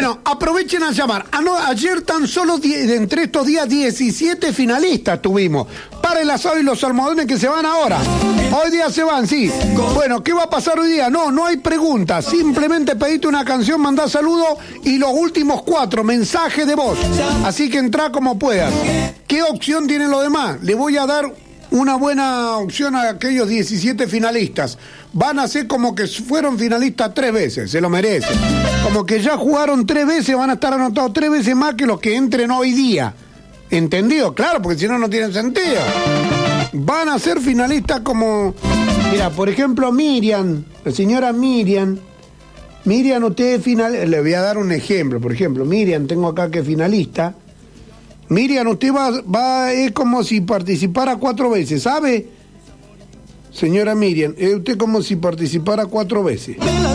Bueno, aprovechen a llamar. Ayer tan solo entre estos días 17 finalistas tuvimos. Para el asado y los almohadones que se van ahora. Hoy día se van, sí. Bueno, ¿qué va a pasar hoy día? No hay preguntas. Simplemente pedite una canción, mandá saludos y los últimos 4, mensajes de voz. Así que entrá como puedas. ¿Qué opción tienen los demás? Le voy a dar una buena opción a aquellos 17 finalistas. Van a ser como que fueron finalistas 3 veces, se lo merecen. Como que ya jugaron 3 veces, van a estar anotados 3 veces más que los que entren hoy día. ¿Entendido? Claro, porque si no, no tiene sentido. Van a ser finalistas como... Mira, por ejemplo, Miriam, la señora Miriam. Miriam, usted es finalista. Le voy a dar un ejemplo. Por ejemplo, Miriam, tengo acá que es finalista. Miriam, usted es como si participara 4 veces, ¿sabe? Señora Miriam, usted como si participara 4 veces.